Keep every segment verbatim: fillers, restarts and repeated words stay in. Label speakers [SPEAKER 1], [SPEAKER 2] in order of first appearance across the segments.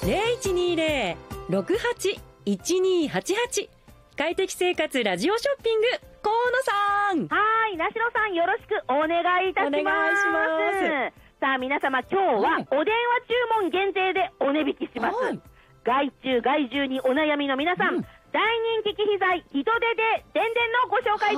[SPEAKER 1] ゼロいちにゼロ ろくはち いちにはちはち。快適生活ラジオショッピング、河野さん。
[SPEAKER 2] はい、なしろさん、よろしくお願いいたします。お願いします。さあ皆様、今日はお電話注文限定でお値引きします。はい、害虫害獣にお悩みの皆さん、うん、大人気機材ヒトデででんでんのご紹介です。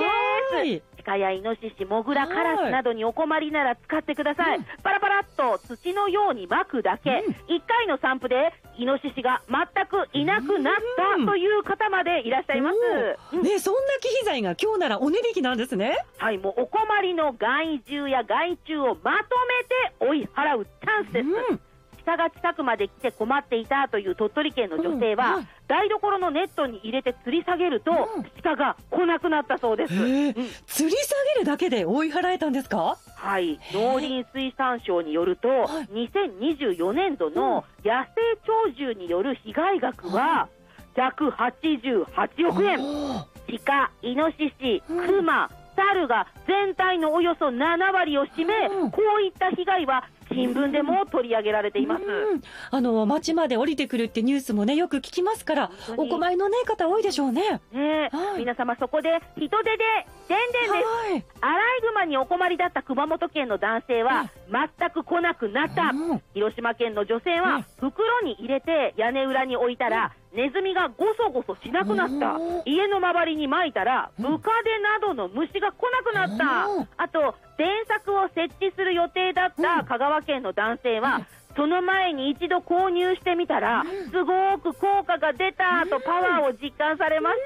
[SPEAKER 2] 鹿やイノシシ、モグラ、カラスなどにお困りなら使ってください。うん、パラパラっと土のように巻くだけ、うん、いっかいの散布でイノシシが全くいなくなったという方までいらっしゃいます。
[SPEAKER 1] うん、ね、そんな機材が今日ならお値引きなんですね。はい、
[SPEAKER 2] もうお困りの害獣や害虫をまとめて追い払うチャンスです。うん、鹿が近くまで来て困っていたという鳥取県の女性は、うん、台所のネットに入れて吊り下げると、うん、鹿が来なくなったそうです。うん、
[SPEAKER 1] 吊り下げるだけで追い払えたんですか？
[SPEAKER 2] はい、農林水産省によると、にせんにじゅうよねんどの野生鳥獣による被害額はひゃくはちじゅうはちおくえん。鹿、イノシシ、クマ、猿が全体のおよそななわりを占め、こういった被害は新聞でも取り上げられています。
[SPEAKER 1] うん、あの町まで降りてくるってニュースもね、よく聞きますから、お困りの、ね、方多いでしょうね。
[SPEAKER 2] ね、はい、皆様そこで人手ででんでんです。はい、アライグマにお困りだった熊本県の男性は全く来なくなった。うん、広島県の女性は袋に入れて屋根裏に置いたら、うん、ネズミがゴソゴソしなくなった。うん、家の周りに撒いたらムカデなどの虫が来なくなった。うん、あと電柵を設置する予定だった香川県の男性は、うん、その前に一度購入してみたら、うん、すごく効果が出たとパワーを実感されました。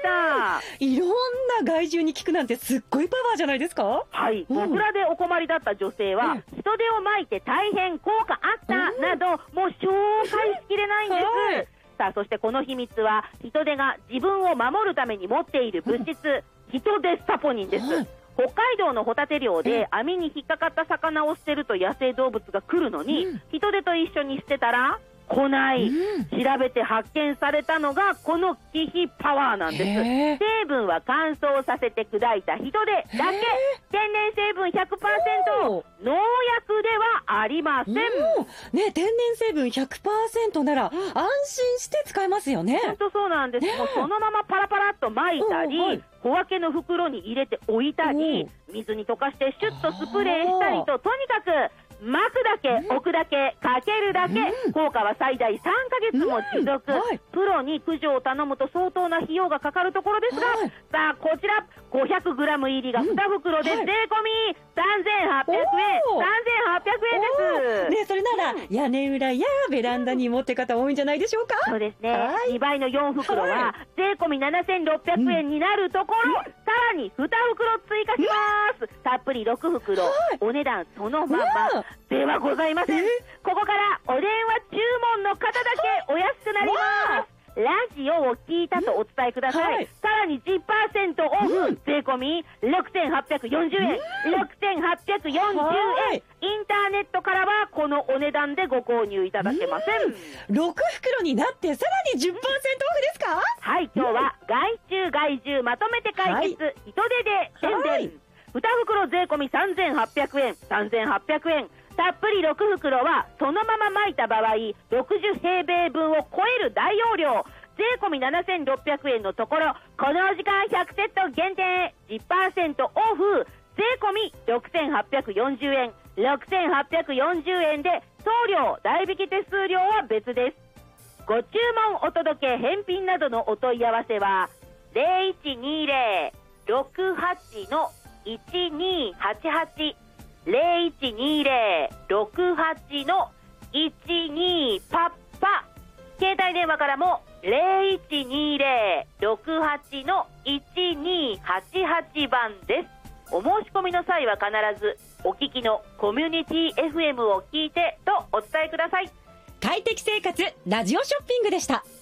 [SPEAKER 1] うん、いろんな害獣に効くなんてすっごいパワーじゃないですか？
[SPEAKER 2] はい、モグラでお困りだった女性は、うん、人手を巻いて大変効果あった、うん、などもう紹介しきれないんです。はい、さあそしてこの秘密は人手が自分を守るために持っている物質、うん、人手サポニンです。うん、北海道のホタテ漁で網に引っかかった魚を捨てると野生動物が来るのに、うん、人手と一緒に捨てたら来ない、うん、調べて発見されたのがこの忌避パワーなんです。成分は乾燥させて砕いた人手だけ、天然成分 ひゃくパーセント、 農薬ではありません。ね、
[SPEAKER 1] 天然成分 ひゃくパーセント なら、うん、安心して使えますよね。
[SPEAKER 2] 本当そうなんです。もうそのままパラパラっと巻いたり、はい、小分けの袋に入れて置いたり、水に溶かしてシュッとスプレーしたりと、とにかく巻くだけ、置くだけ、かけるだけ、うん、効果は最大さんかげつも持続。うん、はい、プロに駆除を頼むと相当な費用がかかるところですが、はい、さあこちら ごひゃくグラム 入りがに袋で税込みさんぜんはっぴゃくえん、さんぜんはっぴゃくえんです。
[SPEAKER 1] ね、それなら、うん、屋根裏やベランダに持って方多いんじゃないでしょうか。
[SPEAKER 2] そうですね。はい、にばいのよん袋は税込みななせんろっぴゃくえんになるところ、うん、さらにに袋追加します。うん、たっぷりろく袋、はい、お値段そのままではございません。ここからお電話注文の方だけお安くなります。ラジオを聞いたとお伝えください。はい、さらに じゅっパーセント オフ、うん、税込みろくせんはっぴゃくよんじゅうえん、うん、ろくせんはっぴゃくよんじゅうえん、インターネットからはこのお値段でご購入いただけません。
[SPEAKER 1] うん、ろく袋になってさらに じゅっパーセント オフですか？
[SPEAKER 2] はい、今日は害虫害獣まとめて解決、はい、人手ででんでん、はい、に袋税込みさんぜんはっぴゃくえん、さんぜんはっぴゃくえん、たっぷりろく袋はそのまま巻いた場合ろくじゅうへいべいぶんを超える大容量、税込みななせんろっぴゃくえんのところ、このお時間ひゃくセット限定 じゅっパーセント オフ、税込みろくせんはっぴゃくよんじゅうえん、ろくせんはっぴゃくよんじゅうえんで送料代引き手数料は別です。ご注文お届け返品などのお問い合わせはゼロいちにゼロ ろくはち いちにはちはち、ゼロいちにゼロ ろくはち いちにパッパ、携帯電話からもゼロいちにゼロ ろくはち いちにはちはちばんです。お申し込みの際は必ずお聞きのコミュニティ エフエム を聞いてとお伝えください。
[SPEAKER 1] 快適生活ラジオショッピングでした。